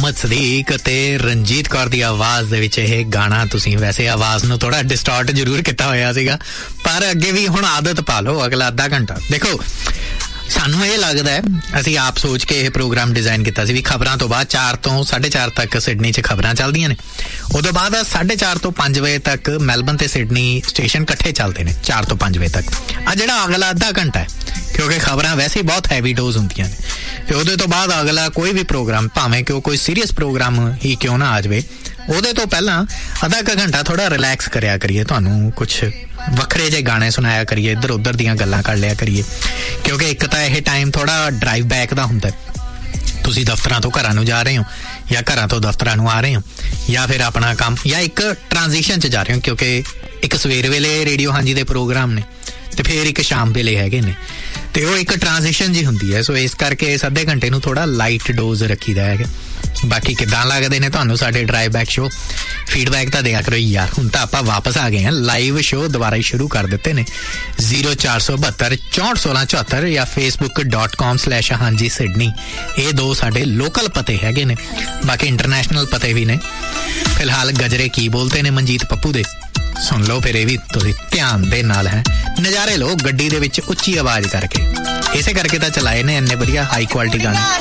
ਮੁਹੰਮਦ ਸਦੀਕ ਤੇ ਰਣਜੀਤ ਕੌਰ ਦੀ ਆਵਾਜ਼ ਦੇ ਵਿੱਚ ਇਹ ਗਾਣਾ ਤੁਸੀਂ ਵੈਸੇ ਆਵਾਜ਼ ਨੂੰ ਥੋੜਾ ਡਿਸਟੋਰਟ ਜ਼ਰੂਰ ਕੀਤਾ ਹੋਇਆ ਸੀਗਾ, ਪਰ ਅੱਗੇ ਵੀ ਹੁਣ ਆਦਤ ਪਾ ਲਓ। ਅਗਲਾ ਅੱਧਾ ਘੰਟਾ ਦੇਖੋ, ਸਾਨੂੰ ਇਹ ਲੱਗਦਾ ਹੈ, ਅਸੀਂ ਆਪ ਸੋਚ ਕੇ ਇਹ ਪ੍ਰੋਗਰਾਮ ਡਿਜ਼ਾਈਨ ਕੀਤਾ ਸੀ ਵੀ ਖਬਰਾਂ ਤੋਂ ਬਾਅਦ 4 ਤੋਂ 4:30 ਤੱਕ ਸਿਡਨੀ 'ਚ ਖਬਰਾਂ ਚੱਲਦੀਆਂ ਨੇ, ਉਦੋਂ ਬਾਅਦ 4:30 ਤੋਂ 5 ਵਜੇ ਤੱਕ ਮੈਲਬਨ ਤੇ ਸਿਡਨੀ ਸਟੇਸ਼ਨ ਇਕੱਠੇ ਚੱਲਦੇ ਨੇ 4 ਤੋਂ 5 ਵਜੇ ਤੱਕ। ਆ ਜਿਹੜਾ ਅਗਲਾ ਅੱਧਾ ਘੰਟਾ ਹੈ, ਕਿਉਂਕਿ ਖਬਰਾਂ ਵੈਸੇ ਬਹੁਤ ਹੈਵੀ ਡੋਜ਼ ਹੁੰਦੀਆਂ ਨੇ, ਤੇ ਉਹਦੇ ਤੋਂ ਬਾਅਦ ਅਗਲਾ ਕੋਈ ਵੀ ਪ੍ਰੋਗਰਾਮ, ਭਾਵੇਂ ਕਿ ਉਹ ਕੋਈ ਸੀਰੀਅਸ ਪ੍ਰੋਗਰਾਮ ਹੀ ਕਿਉਂ ਨਾ ਆ ਜਾਵੇ, ਉਹਦੇ ਤੋਂ ਪਹਿਲਾਂ ਅੱਧਾ ਕੁ ਘੰਟਾ ਥੋੜਾ ਰਿਲੈਕਸ ਕਰਿਆ ਕਰੀਏ, ਤੁਹਾਨੂੰ ਕੁਛ ਵੱਖਰੇ ਜਿਹੇ ਗਾਣੇ ਸੁਣਾਇਆ ਕਰੀਏ, ਇੱਧਰ ਉੱਧਰ ਦੀਆਂ ਗੱਲਾਂ ਕਰ ਲਿਆ ਕਰੀਏ, ਕਿਉਂਕਿ ਇੱਕ ਤਾਂ ਇਹ ਟਾਈਮ ਥੋੜਾ ਡਰਾਈਵ ਬੈਕ ਦਾ ਹੁੰਦਾ। ਤੁਸੀਂ ਦਫ਼ਤਰਾਂ ਤੋਂ ਘਰਾਂ ਨੂੰ ਜਾ ਰਹੇ ਹੋ, ਜਾਂ ਘਰਾਂ ਤੋਂ ਦਫ਼ਤਰਾਂ ਨੂੰ ਆ ਰਹੇ ਹੋ, ਜਾਂ ਫਿਰ ਆਪਣਾ ਕੰਮ, ਜਾਂ ਇੱਕ ਟ੍ਰਾਂਜੀਸ਼ਨ 'ਚ ਜਾ ਰਹੇ ਹੋ, ਕਿਉਂਕਿ ਇੱਕ ਸਵੇਰ ਵੇਲੇ ਰੇਡੀਓ ਹਾਂਜੀ ਦੇ ਪ੍ਰੋਗਰਾਮ ਨੇ ਤੇ ਫਿਰ ਇੱਕ ਸ਼ਾਮ ਵੇਲੇ ਹੈਗੇ ਨੇ, ਤੇ ਉਹ ਇੱਕ ਟ੍ਰਾਂਜੀਸ਼ਨ ਜੀ ਹੁੰਦੀ ਹੈ। ਸੋ ਇਸ ਕਰਕੇ ਇਸ ਅੱਧੇ ਘੰਟੇ ਨੂੰ ਥੋੜਾ ਲਾਈਟ ਡੋਜ਼ ਰੱਖੀਦਾ ਹੈਗਾ। ਬਾਕੀ ਕਿੱਦਾਂ ਲੱਗਦੇ ਨੇ ਤੁਹਾਨੂੰ ਸਾਡੇ ਡਰਾਈਵ ਬੈਕ ਸ਼ੋ, ਫੀਡਬੈਕ ਤਾਂ ਦਿਆ ਕਰੋ ਯਾਰ। ਹੁਣ ਤਾਂ ਆਪਾਂ ਵਾਪਸ ਆ ਗਏ ਹਾਂ, ਲਾਈਵ ਸ਼ੋ ਦੁਬਾਰਾ ਹੀ ਸ਼ੁਰੂ ਕਰ ਦਿੱਤੇ ਨੇ। 0472 64 16 74 ਜਾਂ facebook.com/ਹਾਂਜੀ ਸਿਡਨੀ, ਇਹ 2 ਸਾਡੇ ਲੋਕਲ ਪਤੇ ਹੈਗੇ ਨੇ। ਬਾਕੀ ਇੰਟਰਨੈਸ਼ਨਲ ਪਤੇ ਵੀ ਨੇ। ਫਿਲਹਾਲ ਗਜਰੇ ਕੀ ਬੋਲਤੇ ਨੇ ਮਨਜੀਤ ਪੱਪੂ ਦੇ, ਸੁਣ ਲਓ ਫਿਰ ਇਹ ਵੀ ਤੁਸੀਂ ਧਿਆਨ ਦੇ ਨਾਲ। ਹੈ ਨਜ਼ਾਰੇ ਲਓ ਗੱਡੀ ਦੇ ਵਿੱਚ ਉੱਚੀ ਆਵਾਜ਼ ਕਰਕੇ, ਇਸੇ ਕਰਕੇ ਤਾਂ ਚਲਾਏ ਨੇ ਇੰਨੇ ਵਧੀਆ ਹਾਈ ਕੁਆਲਿਟੀ ਗਾਣੇ।